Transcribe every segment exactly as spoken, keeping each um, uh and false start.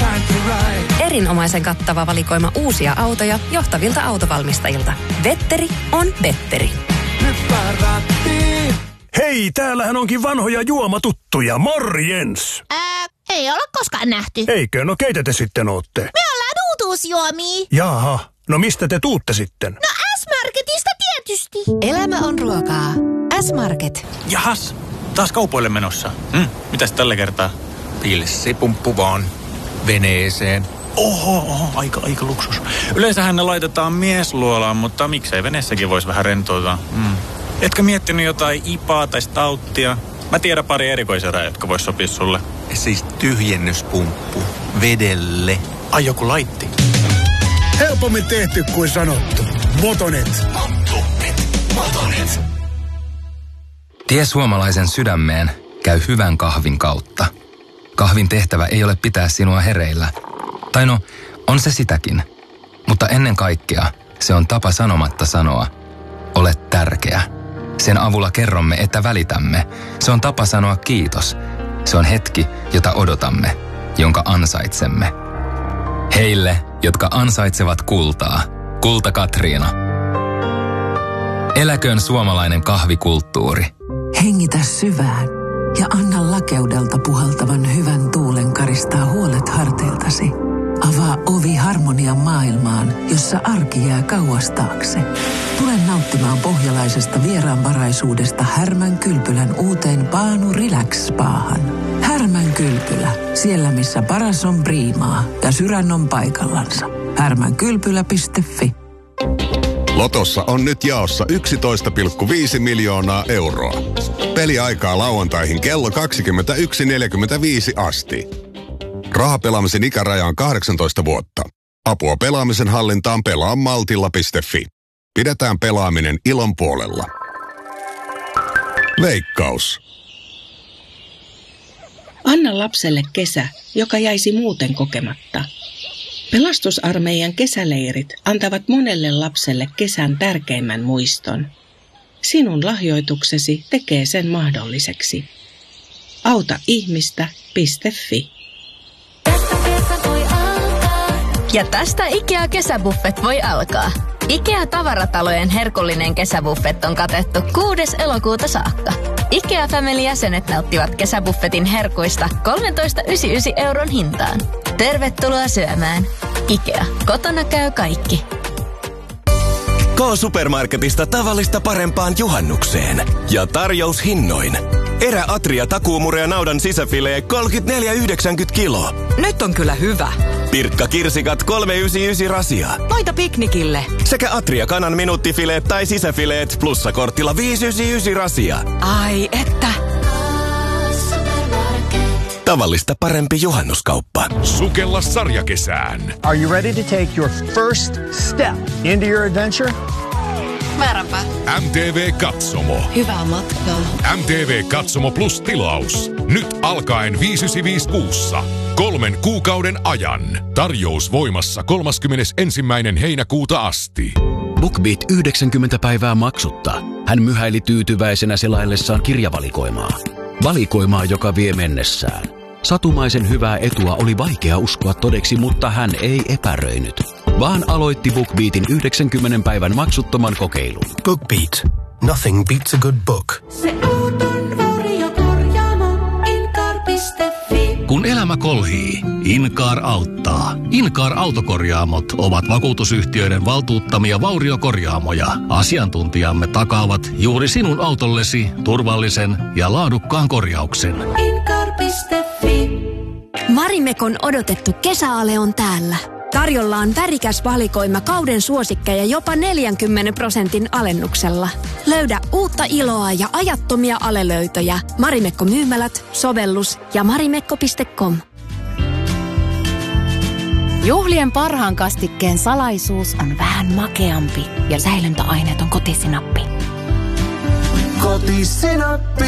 Erinomaisen kattava valikoima uusia autoja johtavilta autovalmistajilta. Vetteri on Vetteri. Hei, täällähän onkin vanhoja juomatuttuja. Morjens! Ää, ei olla koskaan nähty. Eikö? No keitä te sitten ootte? Me ollaan uutuusjuomia. Jaha, no mistä te tuutte sitten? No S-Marketista tietysti. Elämä on ruokaa. S-Market. Jahas, taas kaupoille menossa. Hmm, mitäs tällä kertaa? Pilssipumppu vaan veneeseen. Oho, oho, aika, aika luksus. Yleensähän ne laitetaan miesluolaan, mutta miksei veneessäkin voisi vähän rentoutua. Hmm. Etkö miettinyt jotain ipaa tai stauttia? Mä tiedän pari erikoiserää, jotka vois sopia sulle. Siis tyhjennyspumppu vedelle. Ai joku laitti. Helpommin tehty kuin sanottu. Motonet. Motonet. Motonet. Tie suomalaisen sydämeen käy hyvän kahvin kautta. Kahvin tehtävä ei ole pitää sinua hereillä. Tai no, on se sitäkin. Mutta ennen kaikkea se on tapa sanomatta sanoa, olet tärkeä. Sen avulla kerromme, että välitämme. Se on tapa sanoa kiitos. Se on hetki, jota odotamme, jonka ansaitsemme. Heille, jotka ansaitsevat kultaa. Kulta Katriina. Eläköön suomalainen kahvikulttuuri. Hengitä syvään ja anna lakeudelta puhaltavan hyvän tuulen karistaa huolet harteiltasi. Avaa ovi harmonian maailmaan, jossa arki jää kauas taakse. Tule nauttimaan pohjalaisesta vieraanvaraisuudesta Härmän kylpylän uuteen Paanu Relax Spahan. Härmän kylpylä, siellä missä paras on priimaa ja sydän on paikallansa. härmänkylpylä piste fi. Lotossa on nyt jaossa yksitoista pilkku viisi miljoonaa euroa. Peliaikaa lauantaihin kello kaksikymmentäyksi neljäkymmentäviisi asti. Rahapelaamisen ikäraja on kahdeksantoista vuotta. Apua pelaamisen hallintaan pelaa maltilla piste fi. Pidetään pelaaminen ilon puolella. Veikkaus. Anna lapselle kesä, joka jäisi muuten kokematta. Pelastusarmeijan kesäleirit antavat monelle lapselle kesän tärkeimmän muiston. Sinun lahjoituksesi tekee sen mahdolliseksi. auta ihmistä piste fi. Ja tästä IKEA-kesäbuffet voi alkaa. IKEA-tavaratalojen herkullinen kesäbuffet on katettu kuudes elokuuta saakka. IKEA Family-jäsenet nauttivat kesäbuffetin herkuista kolmetoista pilkku yhdeksänkymmentäyhdeksän euron hintaan. Tervetuloa syömään. IKEA. Kotona käy kaikki. K-Supermarketista tavallista parempaan juhannukseen. Ja tarjoushinnoin. Erä Atria takuumurea naudan sisäfilee kolmekymmentäneljä pilkku yhdeksänkymmentä kilo. Nyt on kyllä hyvä. Pirkka kirsikat kolme pilkku yhdeksänkymmentäyhdeksän rasia. Noita piknikille. Sekä Atria kanan minuuttifileet tai sisäfileet plussakortilla viisi pilkku yhdeksänkymmentäyhdeksän rasia. Ai että. Tavallista parempi juhannuskauppa. Sukella sarjakesään. Are you ready to take your first step into your adventure? Määränpä. M T V Katsomo. Hyvää matkaa. M T V Katsomo Plus tilaus. Nyt alkaen viisi yhdeksänsataayhdeksänkymmentäviisi kuussa. Kolmen kuukauden ajan. Tarjous voimassa kolmaskymmenesensimmäinen heinäkuuta asti. BookBeat yhdeksänkymmentä päivää maksutta. Hän myhäili tyytyväisenä selaillessaan kirjavalikoimaa. Valikoimaa, joka vie mennessään. Satumaisen hyvää etua oli vaikea uskoa todeksi, mutta hän ei epäröinyt, vaan aloitti BookBeatin yhdeksänkymmenen päivän maksuttoman kokeilun. BookBeat. Nothing beats a good book. Se auton korjaamo Incar piste fi. Kun elämä kolhii, Incar auttaa. Incar autokorjaamot ovat vakuutusyhtiöiden valtuuttamia vauriokorjaamoja. Asiantuntijamme takaavat juuri sinun autollesi turvallisen ja laadukkaan korjauksen. Incar piste fi. Marimekon odotettu kesäale on täällä. Tarjolla on värikäs valikoima kauden suosikkeja jopa neljänkymmenen prosentin alennuksella. Löydä uutta iloa ja ajattomia alelöytöjä. Marimekko-myymälät, sovellus ja marimekko piste com. Juhlien parhaan kastikkeen salaisuus on vähän makeampi ja säilöntäaineet on kotisinappi. Kotisinappi.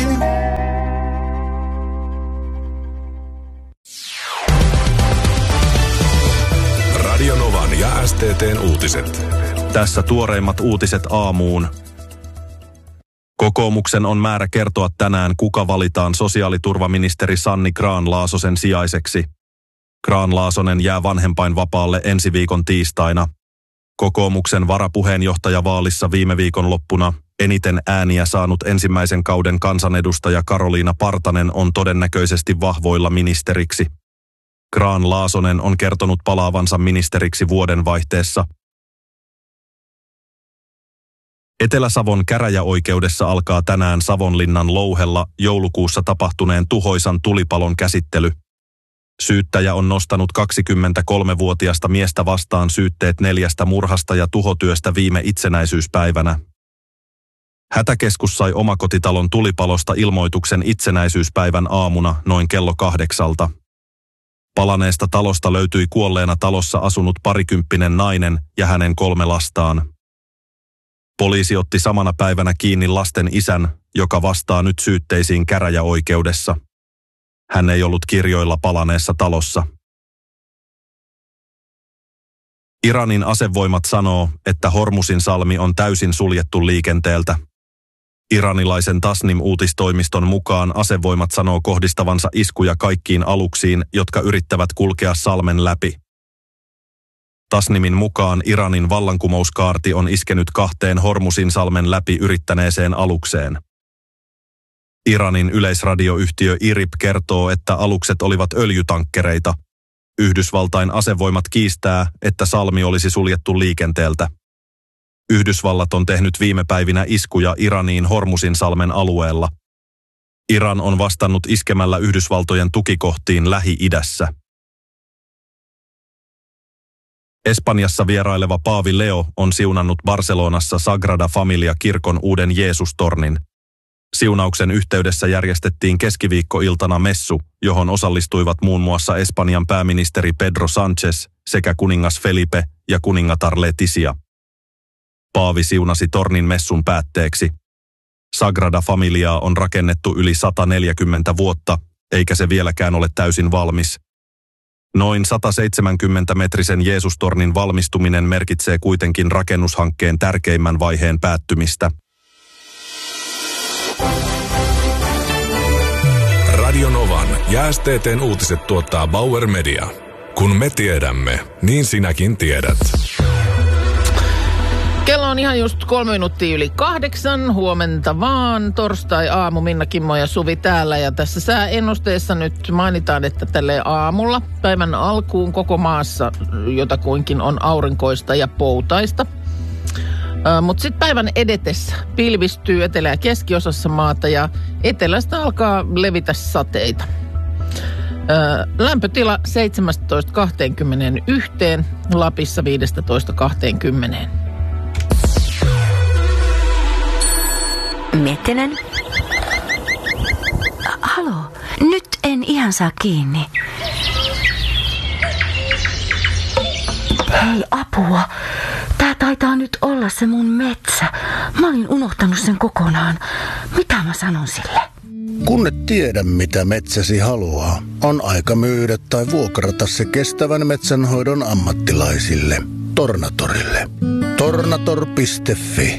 Radionovan ja S T T:n uutiset. Tässä tuoreimmat uutiset aamuun. Kokoomuksen on määrä kertoa tänään, kuka valitaan sosiaaliturvaministeri Sanni Grahn-Laasosen sijaiseksi. Grahn-Laasonen jää vanhempainvapaalle ensi viikon tiistaina. Kokoomuksen varapuheenjohtajavaalissa viime viikon loppuna eniten ääniä saanut ensimmäisen kauden kansanedustaja Karoliina Partanen on todennäköisesti vahvoilla ministeriksi. Grahn-Laasonen on kertonut palaavansa ministeriksi vuodenvaihteessa. Etelä-Savon käräjäoikeudessa alkaa tänään Savonlinnan Louhella joulukuussa tapahtuneen tuhoisan tulipalon käsittely. Syyttäjä on nostanut kaksikymmentäkolmevuotiasta miestä vastaan syytteet neljästä murhasta ja tuhotyöstä viime itsenäisyyspäivänä. Hätäkeskus sai omakotitalon tulipalosta ilmoituksen itsenäisyyspäivän aamuna noin kello kahdeksalta. Palaneesta talosta löytyi kuolleena talossa asunut parikymppinen nainen ja hänen kolme lastaan. Poliisi otti samana päivänä kiinni lasten isän, joka vastaa nyt syytteisiin käräjäoikeudessa. Hän ei ollut kirjoilla palaneessa talossa. Iranin asevoimat sanoo, että Hormusin salmi on täysin suljettu liikenteeltä. Iranilaisen Tasnim-uutistoimiston mukaan asevoimat sanoo kohdistavansa iskuja kaikkiin aluksiin, jotka yrittävät kulkea salmen läpi. Tasnimin mukaan Iranin vallankumouskaarti on iskenyt kahteen Hormusin salmen läpi yrittäneeseen alukseen. Iranin yleisradioyhtiö I R I B kertoo, että alukset olivat öljytankkereita. Yhdysvaltain asevoimat kiistää, että salmi olisi suljettu liikenteeltä. Yhdysvallat on tehnyt viime päivinä iskuja Iraniin Hormusin salmen alueella. Iran on vastannut iskemällä Yhdysvaltojen tukikohtiin Lähi-idässä. Espanjassa vieraileva paavi Leo on siunannut Barcelonassa Sagrada Familia-kirkon uuden Jeesustornin. Siunauksen yhteydessä järjestettiin keskiviikkoiltana messu, johon osallistuivat muun muassa Espanjan pääministeri Pedro Sánchez sekä kuningas Felipe ja kuningatar Letizia. Paavi siunasi tornin messun päätteeksi. Sagrada Familiaa on rakennettu yli sata neljäkymmentä vuotta, eikä se vieläkään ole täysin valmis. Noin sataseitsemänkymmentä-metrisen Jeesustornin valmistuminen merkitsee kuitenkin rakennushankkeen tärkeimmän vaiheen päättymistä. Radio Novan ja S T T:n uutiset tuottaa Bauer Media. Kun me tiedämme, niin sinäkin tiedät. Kello on ihan just kolme minuuttia yli kahdeksan. Huomenta vaan. Torstai-aamu. Minna, Kimmo ja Suvi täällä. Ja tässä sääennusteessa nyt mainitaan, että tälle aamulla päivän alkuun koko maassa jotakuinkin on aurinkoista ja poutaista. Uh, Mutta sitten päivän edetessä pilvistyy etelä- ja keskiosassa maata ja etelästä alkaa levitä sateita. Uh, lämpötila seitsemästätoista kaksikymmentäyksi, Lapissa viisitoista kaksikymmentä. Mettinen? Halo, nyt en ihan saa kiinni. Hei, apua. Tää taitaa nyt olla se mun metsä. Mä olin unohtanut sen kokonaan. Mitä mä sanon sille? Kun et tiedä, mitä metsäsi haluaa, on aika myydä tai vuokrata se kestävän metsänhoidon ammattilaisille. Tornatorille. tornator piste fi.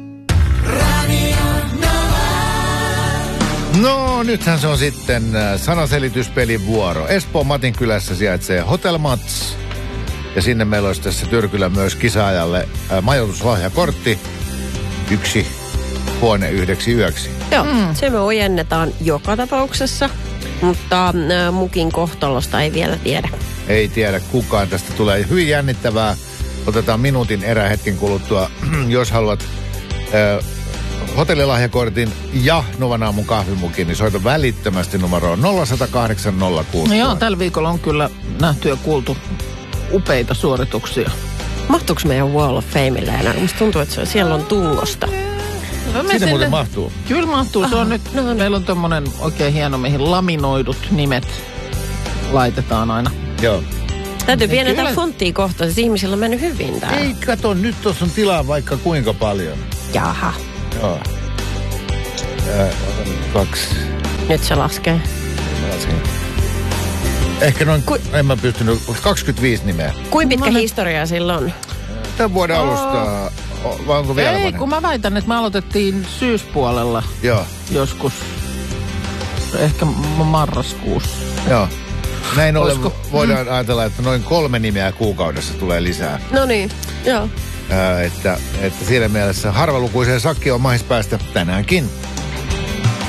No, nythän se on sitten sanaselityspelin vuoro. Espoon Matinkylässä sijaitsee Hotel Mats. Ja sinne meillä olisi tässä Tyrkylä myös kisaajalle ää, majoituslahjakortti. Yksi huone yhdeksi yöksi. Joo, mm. se me ojennetaan joka tapauksessa, mutta ä, mukin kohtalosta ei vielä tiedä. Ei tiedä kukaan. Tästä tulee hyvin jännittävää. Otetaan minuutin erä hetken kuluttua, jos haluat ä, hotellilahjakortin ja Novan aamun kahvimukin, niin soita välittömästi numeroon nolla yksi nolla kahdeksan nolla kuusi. No joo, tällä viikolla on kyllä nähty ja kuultu upeita suorituksia. Mahtuuko meidän Wall of Fameille enää? Musta tuntuu, että se, siellä on tungosta. No, sinne, sinne muuten mahtuu. Kyllä mahtuu. Aha. Se on nyt, no, no. Meillä on tommonen oikein hieno, mihin laminoidut nimet laitetaan aina. Joo. Täytyy pienentää kyllä fonttia kohta, siis ihmisillä on mennyt hyvin täällä. Ei, kato, nyt tuossa on tilaa vaikka kuinka paljon. Jaha. Joo. Äh, kaksi. Nyt se laskee. Mä lasken. Ehkä noin, Ku... en mä pystynyt, kaksikymmentäviisi nimeä. Kuinka pitkä mä... historia sillä on? Tämän vuoden oh. alusta, vai onko vielä Ei, vanha? kun mä väitän, että me aloitettiin syyspuolella. Joo. Joskus, ehkä marraskuussa. Joo. näin ollen Olisiko? voidaan ajatella, että noin kolme nimeä kuukaudessa tulee lisää. No niin, joo. Ää, että, että siinä mielessä harvalukuiseen sakki on mahis päästä tänäänkin.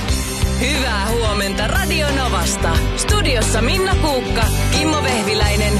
Hyvää huomenta Radio Novasta. Studiossa Minna Kuukka, Kimmo Vehviläinen